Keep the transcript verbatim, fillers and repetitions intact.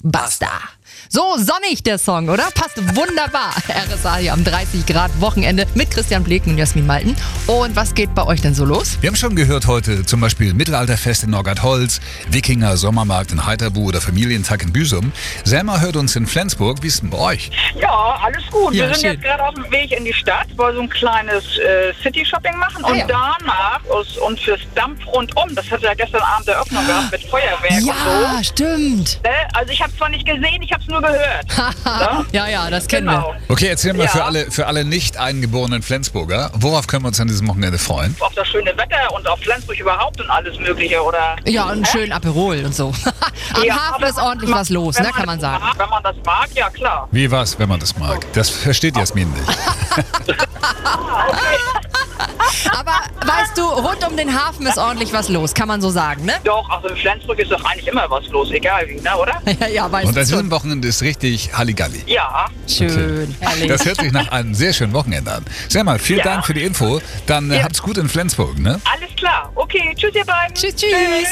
Basta. So sonnig der Song, oder? Passt wunderbar. R S A hier am dreißig Grad Wochenende mit Christian Bleken und Jasmin Malten. Und was geht bei euch denn so los? Wir haben schon gehört heute zum Beispiel Mittelalterfest in Noggertholz, Wikinger Sommermarkt in Heiterbu oder Familientag in Büsum. Selma hört uns in Flensburg. Wie ist denn bei euch? Ja, alles gut. Ja, wir sind schön. jetzt gerade auf dem Weg in die Stadt, wollen so ein kleines äh, City-Shopping machen und Ah, ja. danach uns, uns fürs Dampf rundum, das hat ja gestern Abend Eröffnung gehabt mit Feuerwerk und Ja, so. stimmt. Ne? Also ich habe es zwar nicht gesehen, ich habe es nur gehört. Ne? Ja, ja, das kennen Genau. Okay, erzähl mal Ja. für alle, für alle nicht eingeborenen Flensburger, worauf können wir uns an diesem Wochenende freuen? Auf das schöne Wetter und auf Flensburg überhaupt und alles Mögliche, oder? wir. Ja, und einen schönen Aperol und so. Am Ja, Hafen aber ist ordentlich wenn was los, wenn ne, kann man das sagen. Mag, wenn man das mag, ja klar. Wie was, wenn man das mag? Das versteht Jasmin nicht. Aber weißt du, rund um den Hafen ist ordentlich was los, kann man so sagen, ne? Doch, also in Flensburg ist doch eigentlich immer was los, egal wie, ne, oder? Ja, ja, weißt Und an du schon. diesem Wochenende ist richtig Halligalli. Ja. Schön, herrlich. Das hört sich nach einem sehr schönen Wochenende an. Selma, vielen Ja. Dank für die Info. Dann äh, Ja. habt's gut in Flensburg, ne? Alles klar. Okay, tschüss ihr beiden. Tschüss, tschüss.